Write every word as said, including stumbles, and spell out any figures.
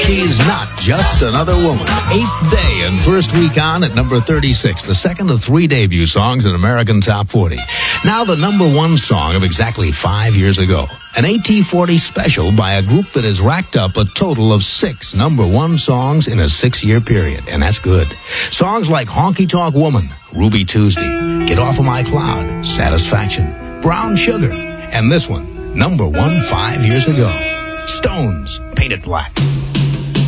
She's Not Just Another Woman. Eighth day and first week on at number thirty-six, the second of three debut songs in American Top forty. Now the number one song of exactly five years ago. An A T forty special by a group that has racked up a total of six number one songs in a six-year period, and that's good. Songs like Honky Tonk Woman, Ruby Tuesday, Get Off of My Cloud, Satisfaction, Brown Sugar, and this one, number one five years ago. Stones, Paint It Black.